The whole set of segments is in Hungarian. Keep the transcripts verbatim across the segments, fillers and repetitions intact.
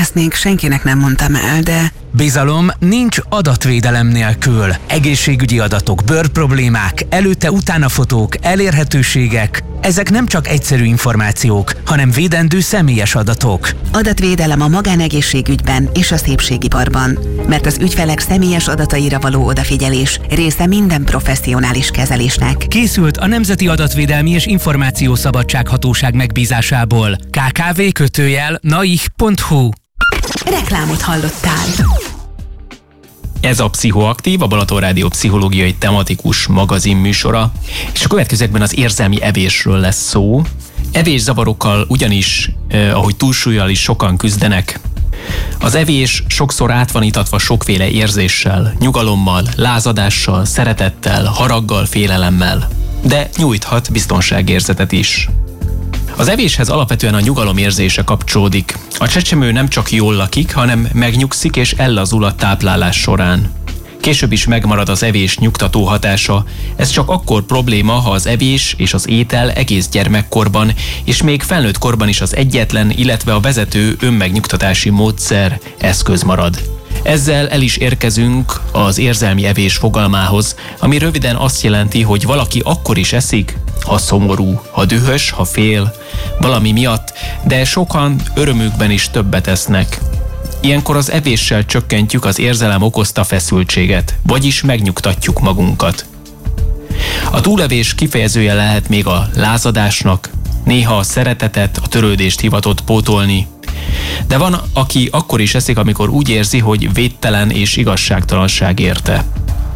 Ezt még senkinek nem mondtam el, de... Bizalom nincs adatvédelem nélkül. Egészségügyi adatok, bőrproblémák, előtte-utána fotók, elérhetőségek. Ezek nem csak egyszerű információk, hanem védendő személyes adatok. Adatvédelem a magánegészségügyben és a szépségiparban, mert az ügyfelek személyes adataira való odafigyelés része minden professzionális kezelésnek. Készült a Nemzeti Adatvédelmi és Információszabadság Hatóság megbízásából. ká ká vé kötőjel naih pont hu. Reklámot hallottál. Ez a Pszichoaktív, a Balaton Rádió pszichológiai tematikus magazin műsora, és a következőkben az érzelmi evésről lesz szó. Evészavarokkal ugyanis, eh, ahogy túlsúllyal is sokan küzdenek, az evés sokszor át van itatva sokféle érzéssel, nyugalommal, lázadással, szeretettel, haraggal, félelemmel, de nyújthat biztonságérzetet is. Az evéshez alapvetően a nyugalom érzése kapcsolódik. A csecsemő nem csak jól lakik, hanem megnyugszik és ellazul a táplálás során. Később is megmarad az evés nyugtató hatása. Ez csak akkor probléma, ha az evés és az étel egész gyermekkorban és még felnőtt korban is az egyetlen, illetve a vezető önmegnyugtatási módszer, eszköz marad. Ezzel el is érkezünk az érzelmi evés fogalmához, ami röviden azt jelenti, hogy valaki akkor is eszik, ha szomorú, ha dühös, ha fél, valami miatt, de sokan örömükben is többet esznek. Ilyenkor az evéssel csökkentjük az érzelem okozta feszültséget, vagyis megnyugtatjuk magunkat. A túlevés kifejezője lehet még a lázadásnak, néha a szeretetet, a törődést hivatott pótolni, de van, aki akkor is eszik, amikor úgy érzi, hogy védtelen és igazságtalanság érte.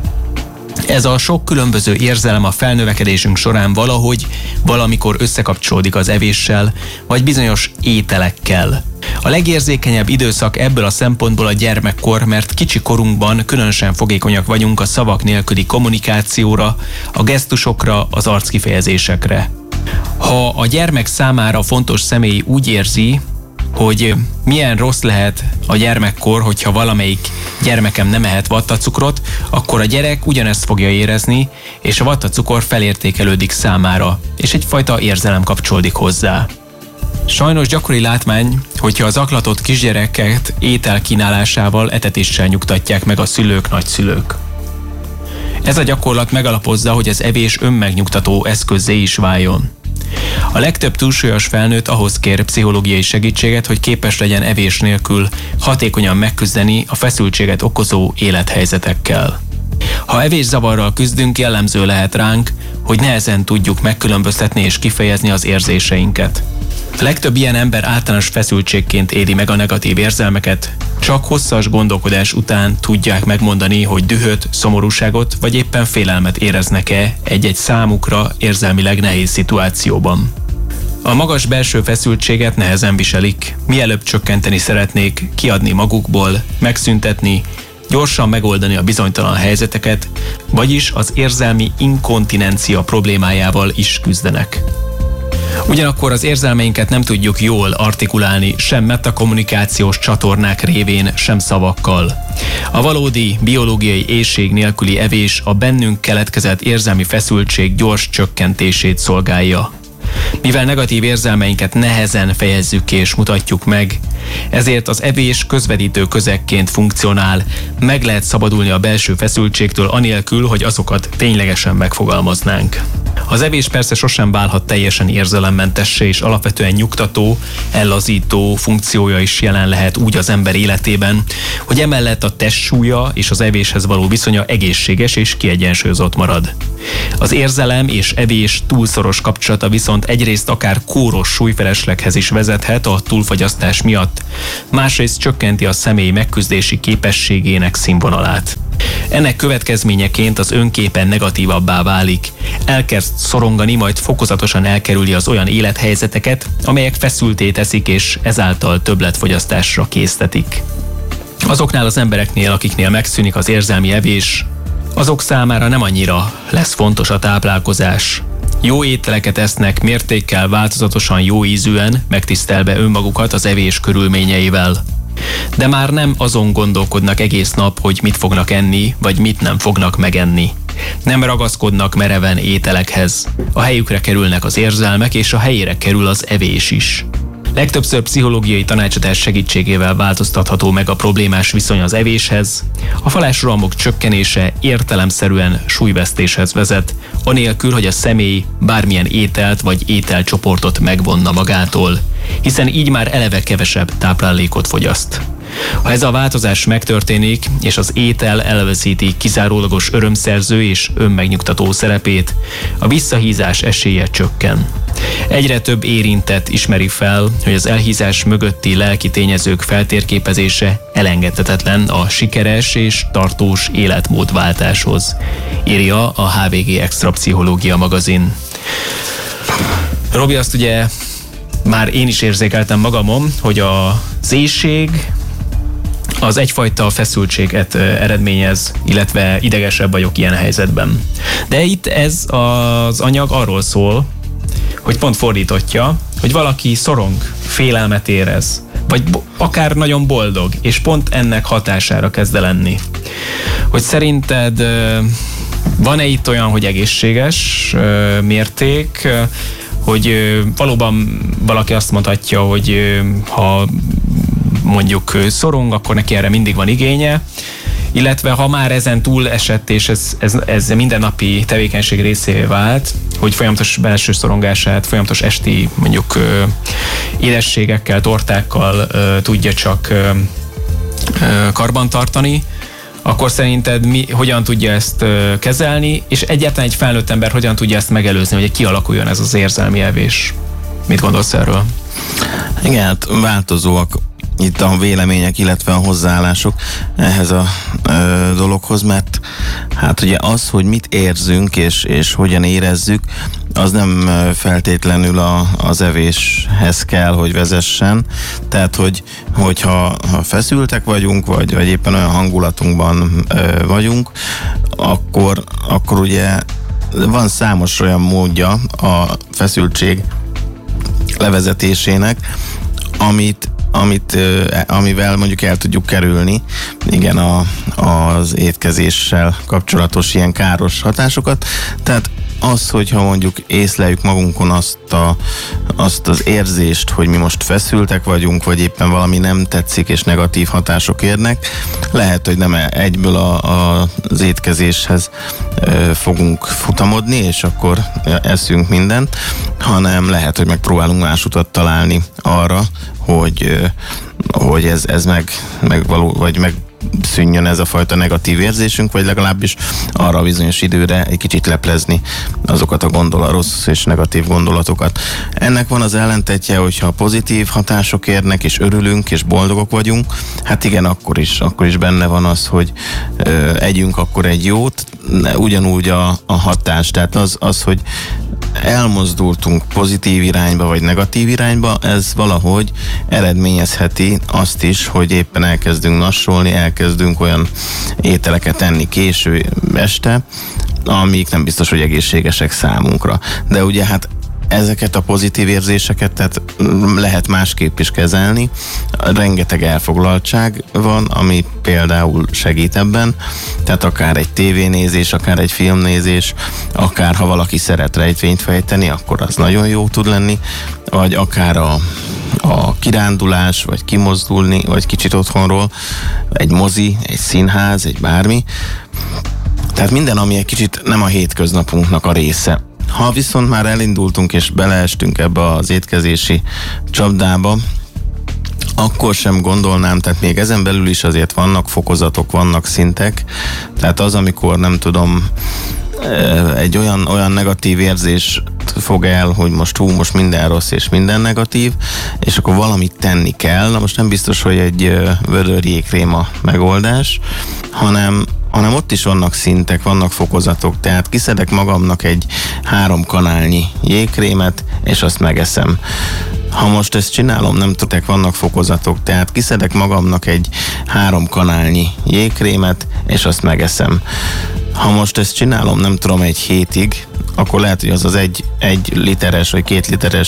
Ez a sok különböző érzelem a felnövekedésünk során valahogy, valamikor összekapcsolódik az evéssel, vagy bizonyos ételekkel. A legérzékenyebb időszak ebből a szempontból a gyermekkor, mert kicsi korunkban különösen fogékonyak vagyunk a szavak nélküli kommunikációra, a gesztusokra, az arckifejezésekre. Ha a gyermek számára fontos személy úgy érzi, hogy milyen rossz lehet a gyermekkor, hogyha valamelyik gyermekem nem ehet vattacukrot, akkor a gyerek ugyanezt fogja érezni, és a vattacukor felértékelődik számára, és egyfajta érzelem kapcsolódik hozzá. Sajnos gyakori látmány, hogyha az zaklatott kisgyereket étel kínálásával, etetéssel nyugtatják meg a szülők, nagyszülők. Ez a gyakorlat megalapozza, hogy az evés önmegnyugtató eszközzé is váljon. A legtöbb túlsúlyos felnőtt ahhoz kér pszichológiai segítséget, hogy képes legyen evés nélkül hatékonyan megküzdeni a feszültséget okozó élethelyzetekkel. Ha evészavarral küzdünk, jellemző lehet ránk, hogy nehezen tudjuk megkülönböztetni és kifejezni az érzéseinket. A legtöbb ilyen ember általános feszültségként éli meg a negatív érzelmeket, csak hosszas gondolkodás után tudják megmondani, hogy dühöt, szomorúságot vagy éppen félelmet éreznek-e egy-egy számukra érzelmileg nehéz szituációban. A magas belső feszültséget nehezen viselik, mielőbb csökkenteni szeretnék, kiadni magukból, megszüntetni, gyorsan megoldani a bizonytalan helyzeteket, vagyis az érzelmi inkontinencia problémájával is küzdenek. Ugyanakkor az érzelmeinket nem tudjuk jól artikulálni sem metakommunikációs csatornák révén, sem szavakkal. A valódi biológiai éhség nélküli evés a bennünk keletkezett érzelmi feszültség gyors csökkentését szolgálja. Mivel negatív érzelmeinket nehezen fejezzük ki és mutatjuk meg, ezért az evés közvetítő közegként funkcionál, meg lehet szabadulni a belső feszültségtől anélkül, hogy azokat ténylegesen megfogalmaznánk. Az evés persze sosem válhat teljesen érzelemmentessé, és alapvetően nyugtató, ellazító funkciója is jelen lehet úgy az ember életében, hogy emellett a testsúlya és az evéshez való viszonya egészséges és kiegyensúlyozott marad. Az érzelem és evés túlszoros kapcsolata viszont egyrészt akár kóros súlyfelesleghez is vezethet a túlfogyasztás miatt, másrészt csökkenti a személy megküzdési képességének színvonalát. Ennek következményeként az önképe negatívabbá válik, elkezd szorongani, majd fokozatosan elkerüli az olyan élethelyzeteket, amelyek feszültté teszik és ezáltal többletfogyasztásra késztetik. Azoknál az embereknél, akiknél megszűnik az érzelmi evés, azok számára nem annyira lesz fontos a táplálkozás. Jó ételeket esznek, mértékkel változatosan jó ízűen, megtisztelve önmagukat az evés körülményeivel. De már nem azon gondolkodnak egész nap, hogy mit fognak enni, vagy mit nem fognak megenni. Nem ragaszkodnak mereven ételekhez. A helyükre kerülnek az érzelmek, és a helyére kerül az evés is. Legtöbbször pszichológiai tanácsadás segítségével változtatható meg a problémás viszony az evéshez. A falásrohamok csökkenése értelemszerűen súlyvesztéshez vezet, anélkül, hogy a személy bármilyen ételt vagy ételcsoportot megvonna magától, hiszen így már eleve kevesebb táplálékot fogyaszt. Ha ez a változás megtörténik, és az étel elveszíti kizárólagos örömszerző és önmegnyugtató szerepét, a visszahízás esélye csökken. Egyre több érintett ismeri fel, hogy az elhízás mögötti lelki tényezők feltérképezése elengedhetetlen a sikeres és tartós életmódváltáshoz, írja a há vé gé Extra Pszichológia magazin. Robi, azt ugye már én is érzékeltem magamon, hogy az éhség az egyfajta feszültséget eredményez, illetve idegesebb vagyok ilyen helyzetben. De itt ez az anyag arról szól, hogy pont fordítottja, hogy valaki szorong, félelmet érez, vagy akár nagyon boldog, és pont ennek hatására kezd el lenni. Hogy szerinted van-e itt olyan, hogy egészséges mérték, hogy valóban valaki azt mondhatja, hogy ha mondjuk szorong, akkor neki erre mindig van igénye, illetve ha már ezen túl esett, és ez, ez, ez mindennapi tevékenység részévé vált, hogy folyamatos belső szorongását, folyamatos esti mondjuk ö, édességekkel, tortákkal ö, tudja csak ö, ö, karbantartani, akkor szerinted mi, hogyan tudja ezt ö, kezelni, és egyáltalán egy felnőtt ember hogyan tudja ezt megelőzni, hogy kialakuljon ez az érzelmi evés? Mit gondolsz erről? Igen, hát változóak itt a vélemények, illetve a hozzáállások ehhez a ö, dologhoz, mert hát ugye az, hogy mit érzünk és, és hogyan érezzük, az nem feltétlenül a, az evéshez kell, hogy vezessen. Tehát, hogy, hogyha ha feszültek vagyunk, vagy, vagy éppen olyan hangulatunkban ö, vagyunk, akkor, akkor ugye van számos olyan módja a feszültség levezetésének, amit Amit, amivel mondjuk el tudjuk kerülni, igen, a, az étkezéssel kapcsolatos ilyen káros hatásokat. Tehát az, hogyha mondjuk észleljük magunkon azt, a, azt az érzést, hogy mi most feszültek vagyunk, vagy éppen valami nem tetszik és negatív hatások érnek, lehet, hogy nem egyből a, a, az étkezéshez ö, fogunk futamodni, és akkor eszünk mindent, hanem lehet, hogy megpróbálunk más utat találni arra, hogy, hogy ez, ez meg, meg való, vagy meg szűnjön ez a fajta negatív érzésünk, vagy legalábbis arra a bizonyos időre egy kicsit leplezni azokat a gondolat, rossz és negatív gondolatokat. Ennek van az ellentetje, hogyha pozitív hatások érnek, és örülünk, és boldogok vagyunk, hát igen, akkor is, akkor is benne van az, hogy ö, együnk akkor egy jót, ugyanúgy a, a hatás, tehát az, az, hogy elmozdultunk pozitív irányba, vagy negatív irányba, ez valahogy eredményezheti azt is, hogy éppen elkezdünk nassolni, elkezdünk olyan ételeket enni késő este, amik nem biztos, hogy egészségesek számunkra. De ugye hát ezeket a pozitív érzéseket tehát lehet másképp is kezelni. Rengeteg elfoglaltság van, ami például segít ebben, tehát akár egy tévénézés, akár egy filmnézés, akár ha valaki szeret rejtvényt fejteni, akkor az nagyon jó tud lenni, vagy akár a, a kirándulás, vagy kimozdulni, vagy kicsit otthonról, egy mozi, egy színház, egy bármi. Tehát minden, ami egy kicsit nem a hétköznapunknak a része. Ha viszont már elindultunk és beleestünk ebbe az étkezési csapdába, akkor sem gondolnám, tehát még ezen belül is azért vannak fokozatok, vannak szintek, tehát az, amikor nem tudom, egy olyan, olyan negatív érzés fog el, hogy most hú, most minden rossz és minden negatív, és akkor valamit tenni kell. Na most nem biztos, hogy egy vödör jégkrém a megoldás, hanem hanem ott is vannak szintek, vannak fokozatok, tehát kiszedek magamnak egy három kanálnyi jégkrémet, és azt megeszem. Ha most ezt csinálom, nem tudok, vannak fokozatok, tehát kiszedek magamnak egy három kanálnyi jégkrémet, és azt megeszem. Ha most ezt csinálom, nem tudom, egy hétig, akkor lehet, hogy az az egy, egy literes vagy két literes